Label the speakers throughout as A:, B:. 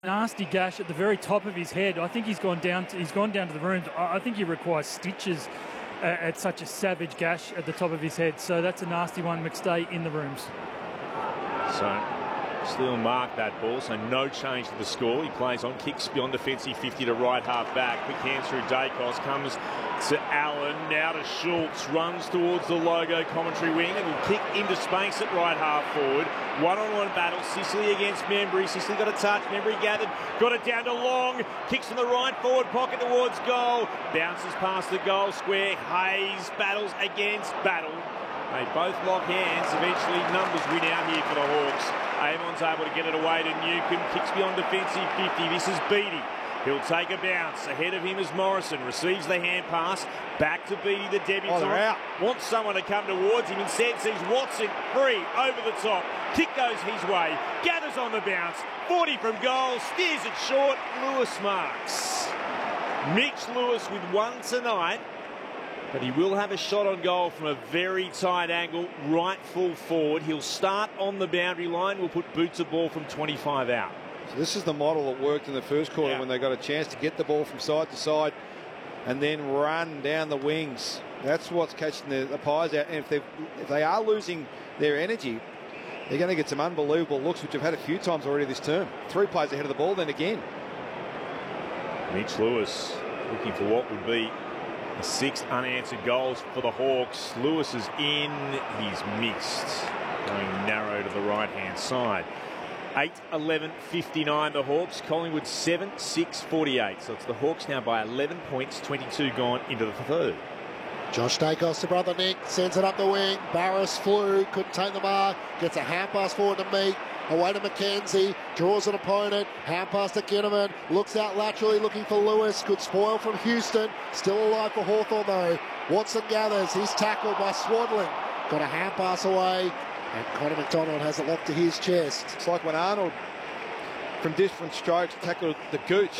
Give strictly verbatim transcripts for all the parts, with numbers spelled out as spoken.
A: Nasty gash at the very top of his head. I think he's gone down to, he's gone down to the rooms. I, I think he requires stitches uh, at such a savage gash at the top of his head. So that's a nasty one. McStay in the rooms.
B: So Steele marked that ball, so no change to the score. He plays on, kicks beyond defensive fifty to right half back. Quick hands through Dacos, comes to Allen, now to Schultz, runs towards the logo commentary wing and will kick into space at right half forward. One-on-one battle, Sicily against Membry. Sicily got a touch, Membry gathered, got it down to Long, kicks in the right forward pocket towards goal, bounces past the goal square. Hayes battles against Battle. They both lock hands. Eventually, numbers win out here for the Hawks. Amon's able to get it away to Newcomb. Kicks beyond defensive fifty. This is Beattie. He'll take a bounce. Ahead of him is Morrison. Receives the hand pass. Back to Beattie, the debutant.
C: Oh,
B: Wants someone to come towards him. Instead sees Watson free over the top. Kick goes his way. Gathers on the bounce. forty from goal. Steers it short. Lewis marks. Mitch Lewis with one tonight. But he will have a shot on goal from a very tight angle, right full forward. He'll start on the boundary line. We'll put boots of ball from twenty-five out.
C: So this is the model that worked in the first quarter, yeah, when they got a chance to get the ball from side to side and then run down the wings. That's what's catching the, the Pies out. And if, if they are losing their energy, they're going to get some unbelievable looks, which they've had a few times already this term. Three players ahead of the ball then again.
B: Mitch Lewis looking for what would be six unanswered goals for the Hawks. Lewis is in. He's missed. Going narrow to the right-hand side. eight eleven fifty-nine the Hawks. Collingwood seven six forty-eight. So it's the Hawks now by eleven points. twenty-two gone into the third.
D: Josh Dacos to brother Nick. Sends it up the wing. Barris flew. Couldn't take the mark. Gets a hand pass forward to Meek. Away to McKenzie, draws an opponent, hand pass to Ginnivan, looks out laterally looking for Lewis, could spoil from Houston, still alive for Hawthorn though. Watson gathers, he's tackled by Swaddling, got a hand pass away, and Connor McDonald has it locked to his chest.
C: It's like when Arnold, from different strokes, tackled the Gooch.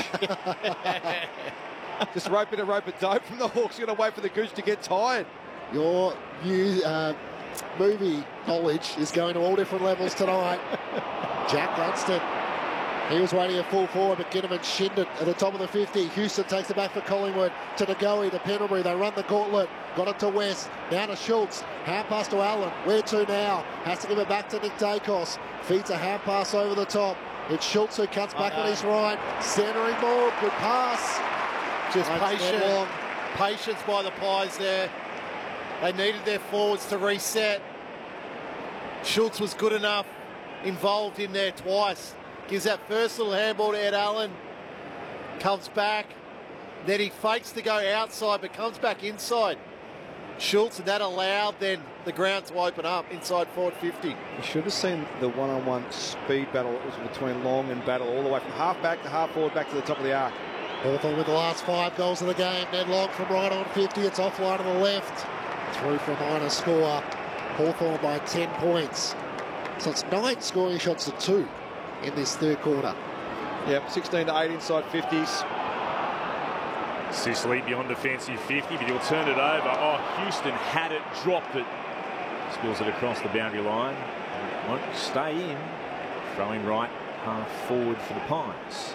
C: Just a rope bit of rope of dope from the Hawks, you're going to wait for the Gooch to get tired.
D: Your new uh, movie knowledge is going to all different levels tonight. Jack Gunston, he was waiting at full forward, but Ginnivan shinned it at the top of the fifty. Houston takes it back for Collingwood to Ngoe, to Pendlebury. They run the gauntlet, got it to West, now to Schultz, hand pass to Allen. Where to now? Has to give it back to Nick Dacos. Feeds a hand pass over the top. It's Schultz who cuts back on his right. Centering ball, good pass.
E: Just patient, patience by the Pies there. They needed their forwards to reset. Schultz was good enough, involved in there twice. Gives that first little handball to Ed Allen. Comes back. Then he fakes to go outside, but comes back inside. Schultz, and that allowed then the ground to open up inside forward fifty.
C: You should have seen the one-on-one speed battle that was between Long and Battle, all the way from half back to half forward, back to the top of the arc.
D: Hawthorn with the last five goals of the game. Ned Long from right on fifty. It's offline on the left. Through for a minor score. Hawthorn by ten points. So it's nine scoring shots to two in this third quarter.
C: Yep, sixteen to eight inside fifties.
B: Sicily beyond defensive fifty, but he'll turn it over. Oh, Houston had it, dropped it. Spills it across the boundary line. It won't stay in. Throwing right half forward for the Pies.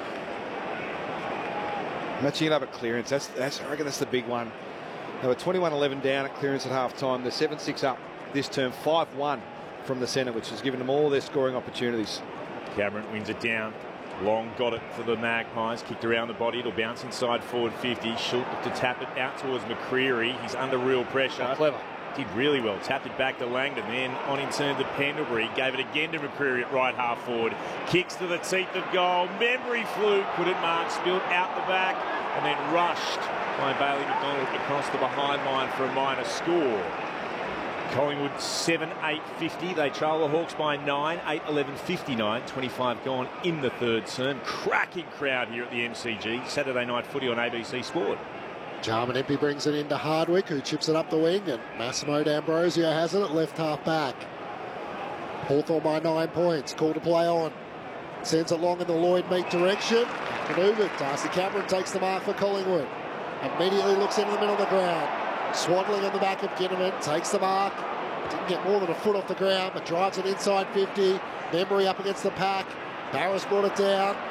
C: Matching it up at clearance. That's, that's, I reckon that's the big one. They were twenty-one eleven down at clearance at half-time. They're seven six up this term, five one from the centre, which has given them all their scoring opportunities.
B: Cameron wins it down. Long got it for the Magpies. Kicked around the body. It'll bounce inside forward fifty. Schultz to tap it out towards McCreery. He's under real pressure.
C: Oh, clever.
B: Did really well. Tapped it back to Langdon. Then on in turn to Pendlebury. Gave it again to McCreery at right half forward. Kicks to the teeth of goal. Membry flew. Couldn't mark. Spilled out the back. And then rushed by Bailey McDonald across the behind line for a minor score. Collingwood seven eight fifty. They trail the Hawks by nine. eight eleven fifty-nine. twenty-five gone in the third term. Cracking crowd here at the M C G. Saturday night footy on A B C Sport.
D: Jarman Empey brings it into Hardwick, who chips it up the wing, and Massimo D'Ambrosio has it at left half back. Hawthorn by nine points. Call to play on. Sends it long in the Lloyd Meek direction. Manoeuvred. Darcy Cameron takes the mark for Collingwood. Immediately looks into the middle of the ground. Swaddling on the back of Ginnivan. Takes the mark. Didn't get more than a foot off the ground, but drives it inside fifty. Membry up against the pack. Barris brought it down.